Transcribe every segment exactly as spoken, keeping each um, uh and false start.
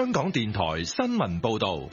香港電台新聞報道。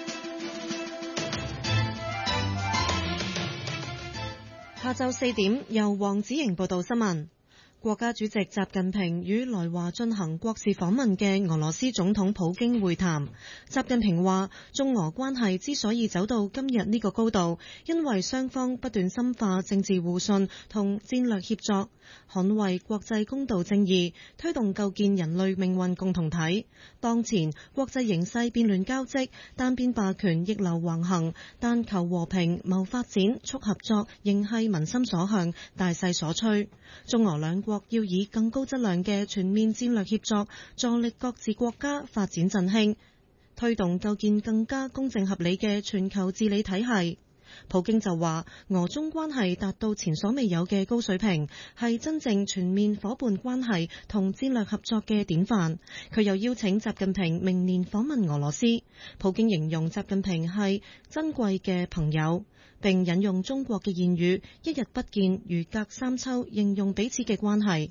下晝四點，由黃子瑩報道新聞。國家主席習近平與來華進行國事訪問嘅俄羅斯總統普京會談。習近平話，中俄關係之所以走到今日呢個高度，因為雙方不斷深化政治互信同戰略協作，捍衛國際公道正義，推動構建人類命運共同體。當前國際形勢變亂交織，單邊霸權逆流橫行，但求和平、謀發展、促合作，仍係民心所向、大勢所趨。中俄兩國要以更高質量嘅全面戰略協作，助力各自國家發展振興，推動構建更加公正合理嘅全球治理體系。普京就話，俄中關係達到前所未有嘅高水平，係真正全面夥伴關係同戰略合作嘅典範。佢又邀請習近平明年訪問俄羅斯。普京形容習近平係珍貴嘅朋友，並引用中國嘅諺語，一日不見如隔三秋，形容彼此嘅關係。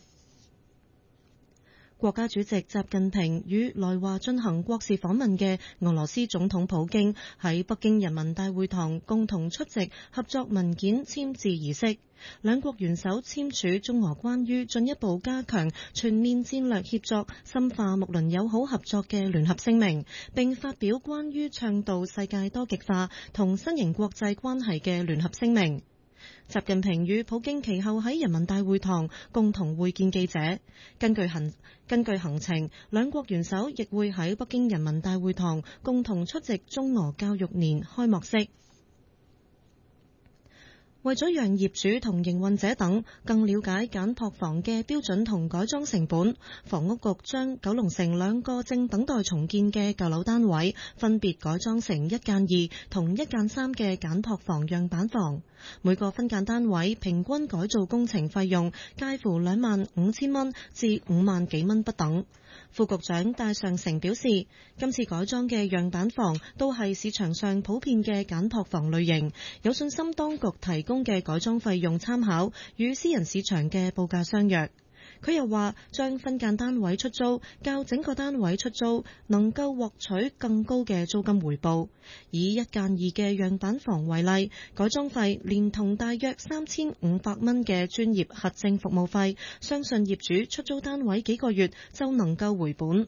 國家主席習近平與來華進行國事訪問嘅俄羅斯總統普京喺北京人民大會堂共同出席合作文件簽字儀式，兩國元首簽署中俄關於進一步加強全面戰略協作、深化睦鄰友好合作嘅聯合聲明，並發表關於倡導世界多極化同新型國際關係嘅聯合聲明。習近平與普京其後喺人民大會堂共同會見記者。根據行根據行程，兩國元首亦會喺北京人民大會堂共同出席中俄教育年開幕式。為咗讓業主同營運者等更了解簡樸房嘅標準同改裝成本，房屋局將九龍城兩個正等待重建嘅舊樓單位分別改裝成一間二同一間三嘅簡樸房樣板房，每個分間單位平均改造工程費用介乎兩萬五千蚊至五萬幾蚊不等。副局長戴尚成表示，今次改裝嘅樣板房都係市場上普遍嘅簡樸房類型，有信心當局提供嘅改裝費用參考與私人市場嘅報價相若。佢又話，將分間單位出租較整個單位出租能夠獲取更高嘅租金回報。以一間二嘅樣板房為例，改裝費連同大約三千五百蚊嘅專業核證服務費，相信業主出租單位幾個月就能夠回本。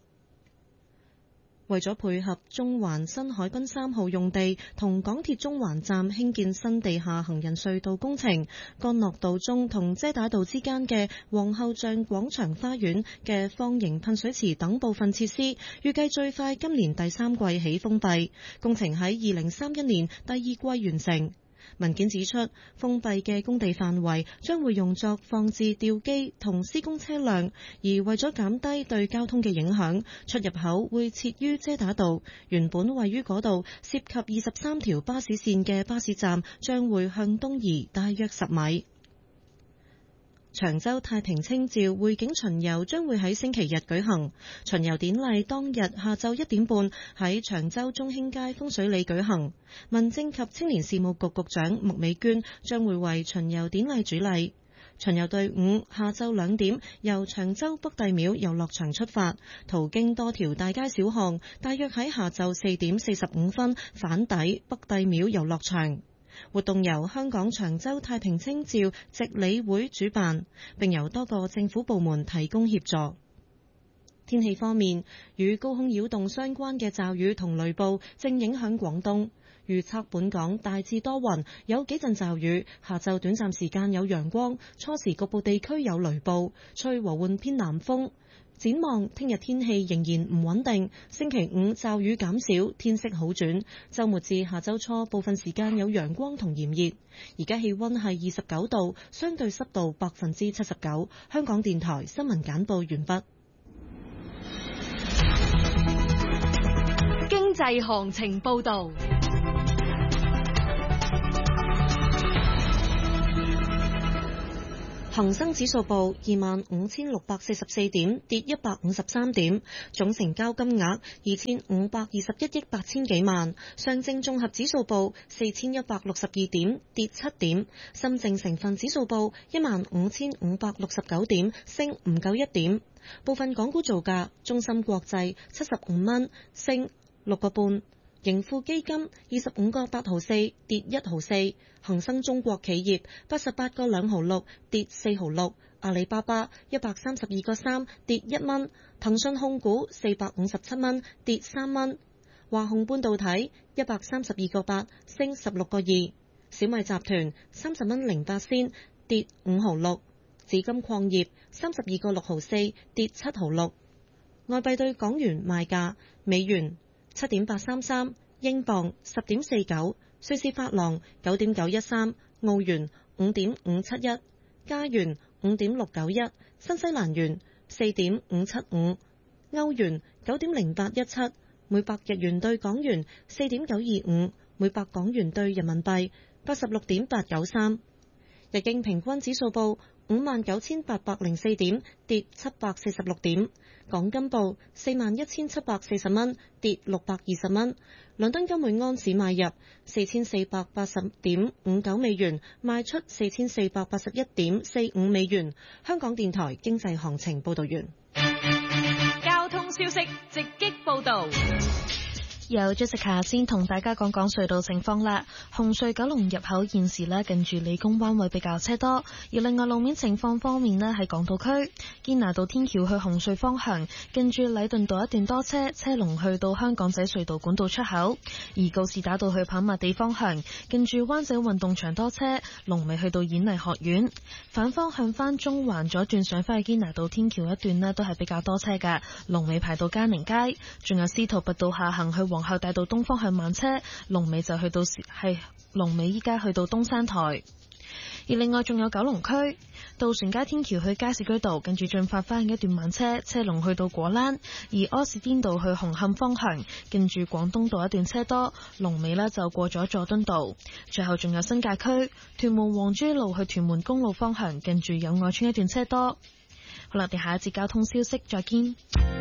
為咗配合中環新海濱三號用地同港鐵中環站興建新地下行人隧道工程，干諾道中同遮打道之間嘅皇后像廣場花園嘅方形噴水池等部分設施，預計最快今年第三季起封閉，工程喺二零三一年第二季完成。文件指出，封閉嘅工地範圍將會用作放置吊機同施工車輛，而為咗減低對交通嘅影響，出入口會設於遮打道。原本位於嗰度涉及二十三條巴士線嘅巴士站將會向東移大約十米。長洲太平清醮匯景巡遊將會喺星期日舉行，巡遊典禮當日下晝一點半喺長洲中興街風水里舉行。民政及青年事務局局長麥美娟將會為巡遊典禮主禮。巡遊隊伍下晝兩點由長洲北帝廟遊樂場出發，途經多條大街小巷，大約喺下晝四點四十五分返抵北帝廟遊樂場。活動由香港長洲太平清醮值理會主辦，並由多個政府部門提供協助。天氣方面，與高空擾動相關嘅驟雨同雷暴正影響廣東，預測本港大致多雲，有幾陣驟雨，下晝短暫時間有陽光，初時局部地區有雷暴，吹和緩偏南風。展望聽日天氣仍然唔穩定，星期五驟雨減少，天色好轉，週末至下週初部分時間有陽光同炎熱。而家氣溫係二十九度，相對濕度百分之七十九。香港電台新聞簡報完畢。 經濟行情報道。 恒生指數報二萬五千六百四十四點，跌一百五十三點，總成交金額二千五百二十一億八千幾萬。上證綜合指數報四千一百六十二點，跌七點。深證成分指數報一萬五千五百六十九點，升唔夠一點。部分港股造價：中芯國際七十五蚊，升六個半；盈富基金二十五個八毫四，跌一毫四；恒生中國企業八十八個兩毫六，跌四毫六；阿里巴巴一百三十二個三，跌一蚊；騰訊控股四百五十七蚊，跌三蚊；華虹半導體一百三十二個八，升十六個二；小米集團三十蚊零八仙，跌五毫六；紫金礦業三十二個六毫四，跌七毫六。外幣對港元賣價：美元七點八三三，英鎊十點四九，瑞士法郎九點九一三，澳元五點五七一，加元五點六九一，新西蘭元四點五七五，歐元九點零八一七，每百日元對港元四點九二五，每百港元對人民幣八十六點八九三。日經平均指數報五萬九千八百零四點，跌七百四十六點。港金報四萬一千七百四十蚊，跌六百二十蚊。倫敦金每安士買入四千四百八十點五九美元，賣出四千四百八十一點四五美元。香港電台經濟行情報道完。 交通消息直擊報道。 有 Jessica 先同大家講講隧道情況啦。紅隧九龍入口現時呢，近住理工灣位比較車多，而另外路面情況方面呢，喺港島區堅拿道天橋去紅隧方向，近住禮頓道一段多車，車龍去到香港仔隧道管道出口；而告士打道去跑馬地方向，近住灣仔運動場多車，龍尾去到演藝學院。反方向翻中環左轉上返去堅拿道天橋一段呢，都係比較多車㗎，龍尾排到嘉寧街。仲有司徒拔道下行去皇后大道東方向慢車，龍尾就去到係龍尾依家去到東山台。而另外仲有九龍區渡船街天橋去加士居道，跟住進發翻一段慢車，車龍去到果欄；而柯士甸道去紅磡方向，跟住廣東道一段車多，龍尾呢就過咗佐敦道。最後仲有新界區屯門黃珠路去屯門公路方向，跟住友愛村一段車多。好啦，我哋下一節交通消息再見。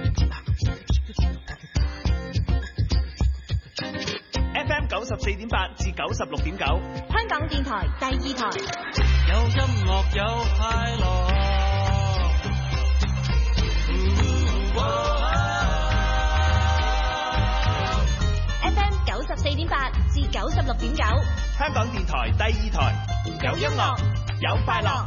F M 九十四點八至九十六點九， 香港電台第二台。 有音樂有快樂。 F M 九十四點八至九十六點九， 香港電台第二台。有音樂，有快樂。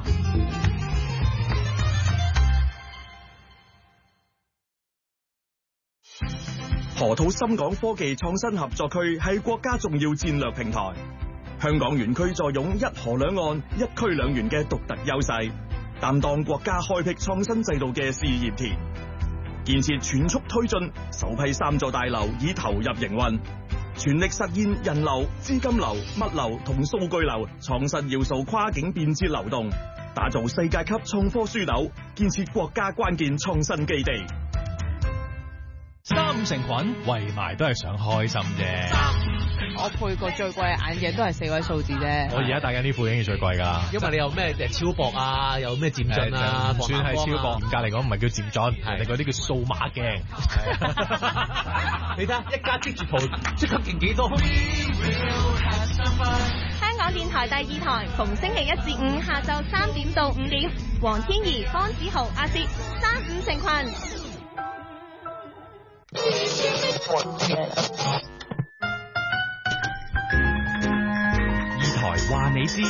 河套深港科技創新合作區係國家重要戰略平台，香港園區坐擁一河兩岸、一區兩園嘅獨特優勢，擔當國家開闢創新制度嘅試驗田。建設全速推進，首批三座大樓已投入營運，全力實現人流、資金流、物流同數據流創新要素跨境便捷流動，打造世界級創科樞紐，建設國家關鍵創新基地。 三五成群圍埋都係想開心啫。 我配過最貴嘅眼鏡都係四位數字啫。 我而家戴緊呢副已經係最貴㗎。 因為你有咩誒超薄啊，有咩漸進啊， 唔算係超薄，嚴格嚟講唔係叫漸進，係嗰啲叫數碼鏡。 你睇下一家積住蒲，即刻勁幾多？ 香港電台第二台，逢星期一至五下晝三點到五點，黃天怡、方子豪、阿薛，三五成群。 二台話你知，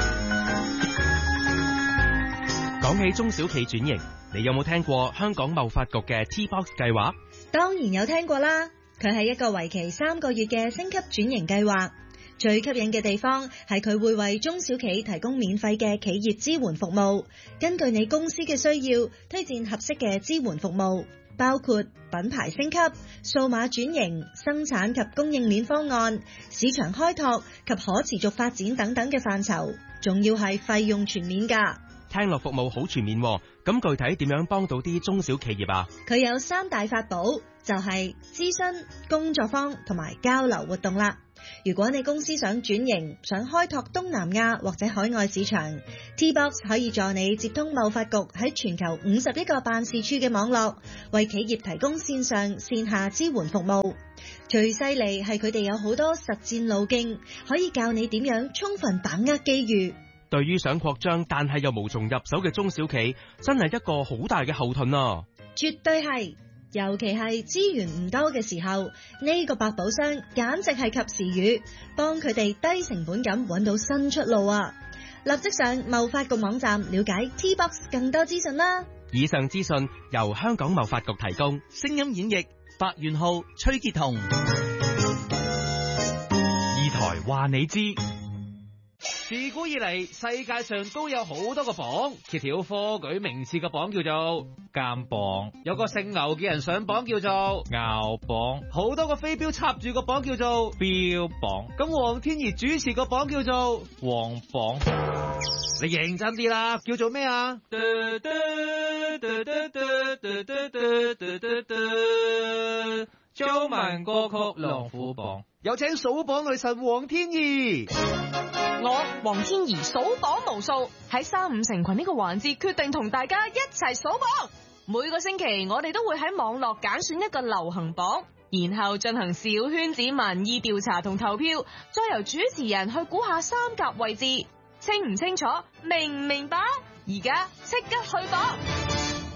講起中小企轉型，你有冇聽過香港貿發局嘅 T-Box 計劃？ 當然有聽過啦，佢係一個為期三個月嘅升級轉型計劃。最吸引嘅地方係佢會為中小企提供免費嘅企業支援服務，根據你公司嘅需要，推薦合適嘅支援服務，包括品牌升級、數碼轉型、生產及供應鏈方案、市場開拓及可持續發展等等嘅範疇，仲要係費用全面㗎。 聽落服務好全面喎，咁具體點樣幫到啲中小企業啊？ 佢有三大法寶，就係諮詢、工作坊同埋交流活動啦。如果你公司想轉型，想開拓東南亞或者海外市場， T-Box 可以助你接通貿發局喺全球五十一個辦事處嘅網絡，為企業提供線上線下支援服務。最犀利係佢哋有好多實戰路徑，可以教你點樣充分把握機遇。 對於想擴張但係又無從入手嘅中小企，真係一個好大嘅後盾啊！ 絕對係。尤其係資源唔多嘅時候，呢個百寶箱簡直係及時雨，幫佢哋低成本咁揾到新出路啊！立即上貿發局網站了解 T-Box 更多資訊啦。 以上資訊由香港貿發局提供。 聲音演繹白元浩、崔潔彤。 二台話你知。 自古以嚟，世界上都有好多個榜，揭曉科舉名次嘅榜叫做監榜，有個姓牛嘅人上榜叫做牛榜，好多個飛鏢插住個榜叫做標榜，咁黃天怡主持個榜叫做黃榜。你認真啲啦，叫做咩啊？中文歌曲龍虎榜，有請數榜女神黃天怡。 我黃天怡數榜無數，喺三五成群呢個環節決定同大家一齊數榜。每個星期我哋都會喺網絡揀選一個流行榜，然後進行小圈子民意調查同投票，再由主持人去估下三甲位置。清唔清楚？明唔明白？而家即刻去榜！